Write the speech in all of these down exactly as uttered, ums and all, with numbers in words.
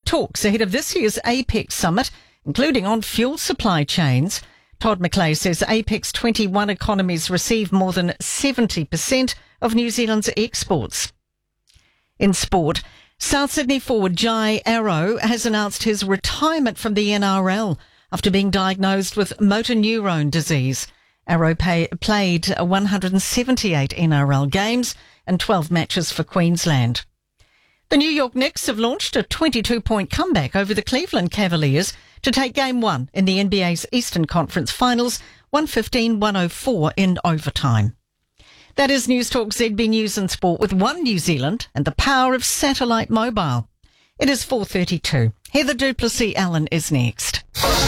talks ahead of this year's APEC summit, including on fuel supply chains. Todd McClay says APEC's twenty-one economies receive more than seventy percent of New Zealand's exports. In sport, South Sydney forward Jai Arrow has announced his retirement from the N R L after being diagnosed with motor neurone disease. Arrow pay, played one hundred seventy-eight N R L games and twelve matches for Queensland. The New York Knicks have launched a twenty-two point comeback over the Cleveland Cavaliers to take Game one in the N B A's Eastern Conference Finals, one fifteen to one oh four in overtime. That is News Talk Z B News and Sport with One New Zealand and the power of satellite mobile. It is four thirty-two. Heather Duplessis-Allen is next.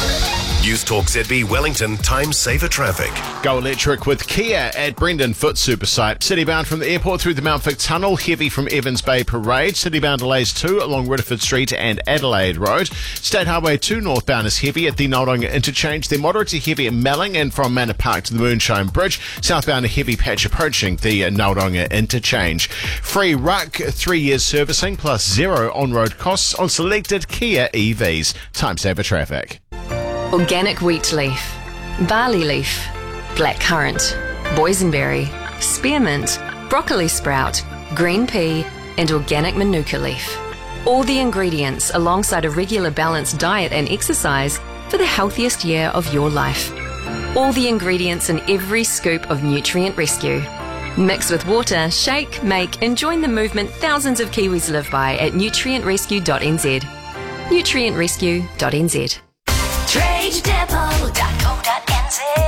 News Talk Z B Wellington Time Saver Traffic. Go electric with Kia at Brendan Foot Supersite. Citybound from the airport through the Mount Vic Tunnel, heavy from Evans Bay Parade. Citybound delays too along Ridderford Street and Adelaide Road. State Highway two northbound is heavy at the Nauranga Interchange. They're moderate to heavy at Melling and from Manor Park to the Moonshine Bridge. Southbound a heavy patch approaching the Nauranga Interchange. Free ruck, three years servicing plus zero on-road costs on selected Kia E Vs. Time Saver Traffic. Organic wheat leaf, barley leaf, blackcurrant, boysenberry, spearmint, broccoli sprout, green pea and organic manuka leaf. All the ingredients alongside a regular balanced diet and exercise for the healthiest year of your life. All the ingredients in every scoop of Nutrient Rescue. Mix with water, shake, make and join the movement thousands of Kiwis live by at nutrient rescue dot n z. nutrient rescue dot n z. trade depot dot co dot n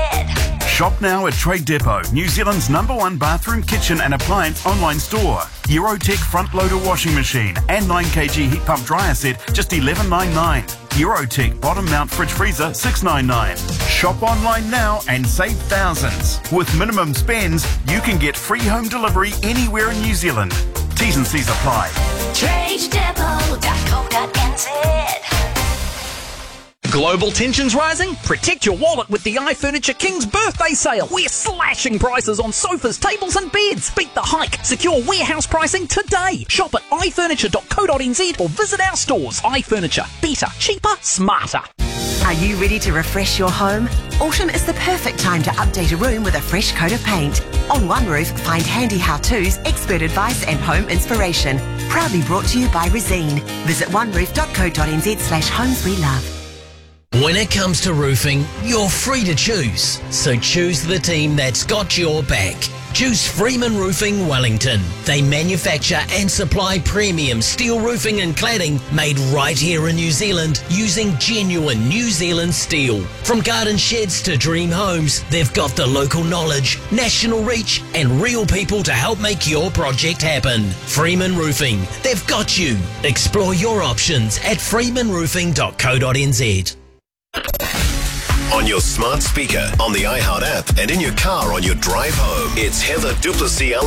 z. Shop now at Trade Depot, New Zealand's number one bathroom, kitchen and appliance online store. Eurotech front loader washing machine and nine kilogram heat pump dryer set just eleven ninety-nine. Eurotech bottom mount fridge freezer six ninety-nine. Shop online now and save thousands. With minimum spends, you can get free home delivery anywhere in New Zealand. T's and C's apply. trade depot dot co dot n z. Global tensions rising? Protect your wallet with the iFurniture King's birthday sale. We're slashing prices on sofas, tables and beds. Beat the hike. Secure warehouse pricing today. Shop at i furniture dot co dot n z or visit our stores. iFurniture. Better, cheaper, smarter. Are you ready to refresh your home? Autumn is the perfect time to update a room with a fresh coat of paint. On One Roof, find handy how-tos, expert advice and home inspiration. Proudly brought to you by Resine. Visit one roof dot co dot n z slash homes we love. When it comes to roofing, you're free to choose. So choose the team that's got your back. Choose Freeman Roofing Wellington. They manufacture and supply premium steel roofing and cladding made right here in New Zealand using genuine New Zealand steel. From garden sheds to dream homes, they've got the local knowledge, national reach and real people to help make your project happen. Freeman Roofing, they've got you. Explore your options at freeman roofing dot co dot n z. On your smart speaker, on the iHeart app, and in your car on your drive home, it's Heather Duplessis-Allen.